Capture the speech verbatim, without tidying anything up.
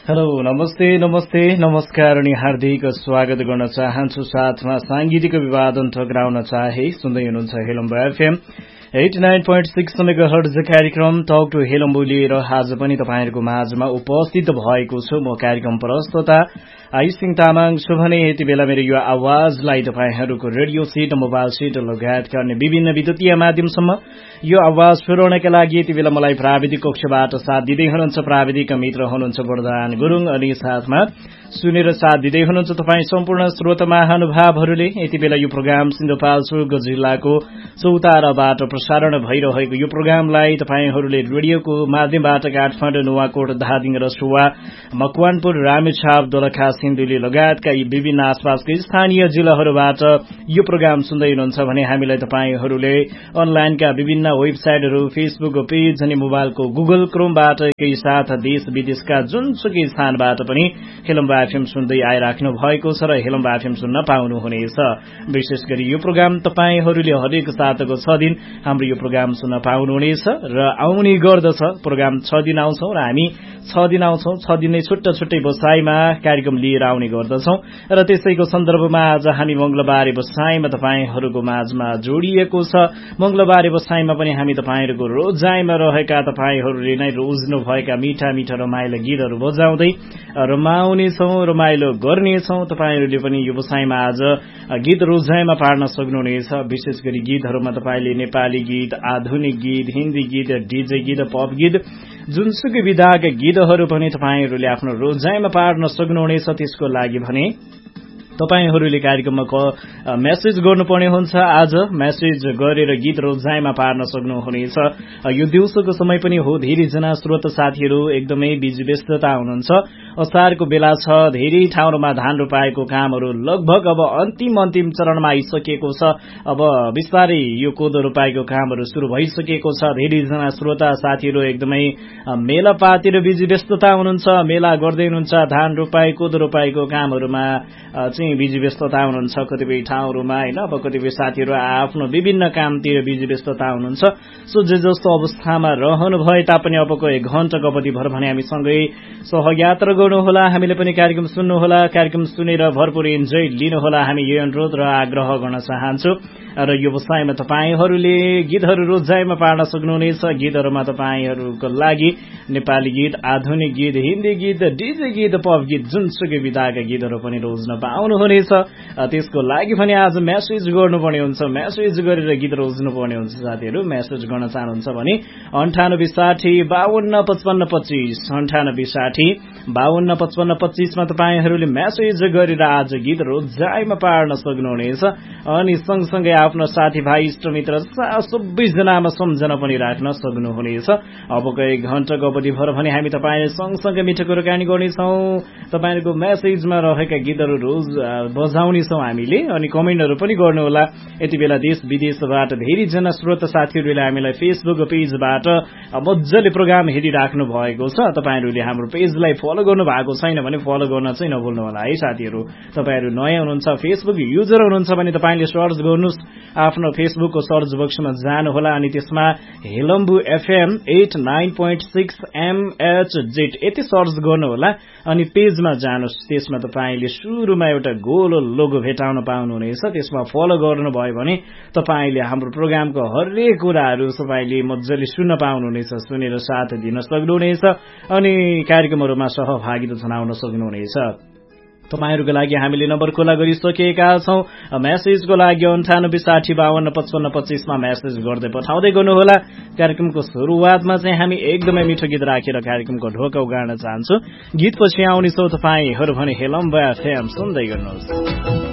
Hello नमस्ते नमस्ते नमस्कार अनि हार्दिक स्वागत गर्न चाहन्छु। साथमा सांगीतिक विवादन टक्राउन चाहे सुन्दै हुनुहुन्छ हेलम्बो FM eighty nine point six megahertz कार्यक्रम टक टु हेलम्बो लिएर आज पनि तपाईहरुको माझमा उपस्थित भएको छु। म कार्यक्रम प्रस्तुता आयुषसिंह तामाङ छु भने यति बेला मेरो यो आवाजलाई तपाईहरुको रेडियो सेट, मोबाइल सेट लगायतका अन्य विभिन्न विद्युतीय माध्यमसम्म यो आवाज पुर्याउनका लागि यति बेला मलाई प्राविधिक कक्षबाट साथ दिँदै हुनुहुन्छ प्राविधिक मित्र हुनुहुन्छ वरदान गुरुङ, अनि साथमा सुनेर साथ दिँदै हुनुहुन्छ तपाई सम्पूर्ण श्रोता महानुभावहरूले। यति बेला यो प्रोग्राम सिन्धुपाल्चोक जिल्लाको चौताराबाट प्रसारण भइरहेको यो प्रोग्रामलाई तपाईहरूले रेडियोको माध्यमबाट काठमाडौँ, नुवाकोट, धादिङ, रसुवा, मकवानपुर, रामेछाप, दोलखा, सिन्धुली लगायतका यी विभिन्न आसपासका स्थानीय जिल्लाहरूबाट यो प्रोग्राम सुन्दै हुनुहुन्छ भने हामीलाई तपाईहरूले अनलाइनका विभिन्न वेबसाइटहरू, फेसबुक पेज अनि मोबाइलको गुगल क्रोमबाट एकै साथ देश विदेशका जुनसुकै स्थानबाट पनि हेलम्बा एफएम सुन्दै आइराख्नु भएको छ र हेलम्बा एफएम सुन्न पाउनुहुनेछ। विशेष गरी यो प्रोग्राम तपाईहरूले हरेक साताको छ दिन हाम्रो यो प्रोग्राम सुन्न पाउनुहुनेछ र आउने गर्दछ। प्रोग्राम छ दिन आउँछौं र हामी छ दिन आउँछौं, छ दिन नै छुट्टा छुट्टै बसाइमा कार्यक्रम लिएर आउने गर्दछौं र त्यसैको सन्दर्भमा आज हामी मंगलबारे बसाइमा तपाईहरूको माझमा जोडिएको छ। मंगलबारे बसाइमा पनि हामी तपाईहरूको रोजाइमा रहेका तपाईहरूले नै रोज्नु भएका मिठा मिठा रमाइलो गीतहरू बजाउँदै रमाउनेछौं, रमाइलो गर्नेछौं। तपाईहरूले पनि यो बसाइमा आज गीत रोजाइमा पार्न सक्नुहुनेछ। विशेष गरी गीतहरूमा तपाईले नेपाली गीत, आधुनिक गीत, हिन्दी गीत, डीजे गीत, पप गीत, जुनसुकै विधाका गीतहरू पनि तपाईहरूले आफ्नो रोजाइमा पार्न सक्नुहुनेछ। त्यसको लागि भने तपाईहरूले कार्यक्रममा मेसेज गर्नुपर्ने हुन्छ। आज मेसेज गरेर गीत रोजाइमा पार्न सक्नुहुनेछ। यो दिउँसोको समय पनि हो, धेरैजना श्रोता साथीहरू एकदमै बिजी व्यस्तता हुनुहुन्छ। असारको बेला छ, धेरै ठाउँमा धान रोपाएको कामहरू लगभग अब अन्तिम अन्तिम चरणमा आइसकेको छ। अब बिस्तारै यो कोदो रोपाएको कामहरू सुरु भइसकेको छ। धेरैजना श्रोता साथीहरू एकदमै मेलापातिर बिजी व्यस्तता हुनुहुन्छ, मेला गर्दै हुनुहुन्छ, धान रोपाई कोदो रोपाएको कामहरूमा बिजी व्यस्तता हुनुहुन्छ कतिपय ठाउँहरूमा हैन। अब कतिपय साथीहरू आफ्नो विभिन्न कामतिर बिजी व्यस्तता हुनुहुन्छ। सो जे जस्तो अवस्थामा रहनु भए तापनि अबको एक घण्टाको अवधिभर भने हामी सँगै सहयात्रा गर्नुहोला, हामीले पनि कार्यक्रम सुन्नुहोला, कार्यक्रम सुनेर भरपूर इन्जोय लिनुहोला, हामी यो अनुरोध र आग्रह गर्न चाहन्छु। र यो बसाइमा तपाईहरूले गीतहरू रोजाइमा पार्न सक्नुहुनेछ। गीतहरूमा तपाईहरूको लागि नेपाली गीत, आधुनिक गीत, हिन्दी गीत, डीजे गीत, पप गीत, जुनसुकै विधाका गीतहरू पनि रोज्न पाउनुहुनेछ। त्यसको लागि पनि आज मेसेज गर्नुपर्ने हुन्छ, मेसेज गरेर गीत रोज्नुपर्ने हुन्छ। साथीहरू मेसेज गर्न चाहनुहुन्छ भने अन्ठानब्बे साठी बावन्न पचपन्न पच्चीस अन्ठानब्बे साठी बावन्न पचपन्न पच्चीसमा तपाईहरूले मेसेज गरेर आज गीत रोजाइमा पार्न सक्नुहुनेछ। अनि सँगसँगै आफ्नो साथीभाइ, इष्टमित्र सबैजनामा सम्झना पनि राख्न सक्नुहुनेछ। अबको एक घण्टाको अवधिभर भने हामी तपाईले सँगसँगै मिठो कुराकानी गर्नेछौँ। तपाईहरूको मेसेजमा रहेका गीतहरू रोज बजाउनेछौँ हामीले, अनि कमेन्टहरू पनि गर्नुहोला। यति बेला देश विदेशबाट धेरैजना श्रोता साथीहरूले हामीलाई फेसबुक पेजबाट मजाले प्रोग्राम हेरिराख्नु भएको छ। तपाईहरूले हाम्रो पेजलाई फलो गर्नु भएको छैन भने फलो गर्न चाहिँ नभुल्नु होला है साथीहरू। तपाईहरू नयाँ हुनुहुन्छ, फेसबुक युजर हुनुहुन्छ भने तपाईले सर्च गर्नुस्, आफ्नो फेसबुकको सर्च बक्समा जानुहोला अनि त्यसमा Helambu FM at nine point six MHz यति सर्च गर्नुहोला अनि पेजमा जानुस्। त्यसमा तपाईले सुरुमा एउटा गोलो लोगो भेटाउन पाउनुहुनेछ। त्यसमा फलो गर्नुभयो भने तपाईले हाम्रो प्रोग्रामको हरेक कुराहरू तपाईले मजाले सुन्न पाउनुहुनेछ, सुनेर साथ दिन सक्नुहुनेछ अनि कार्यक्रमहरूमा सहभागिता जनाउन सक्नुहुनेछ। तपाईहरूको लागि हामीले नम्बर खुला गरिसकेका छौं। मेसेजको लागि अन्ठानब्बे साठी बावन्न पचपन्न पच्चीसमा मेसेज गर्दै पठाउँदै गर्नुहोला। कार्यक्रमको सुरुवातमा चाहिँ हामी एकदमै मिठो गीत राखेर कार्यक्रमको ढोका उगाड्न चाहन्छु। गीत पछि आउनेछौँ। तपाईहरू भने हेलम्बा एफएम सुन्दै गर्नुहोस्।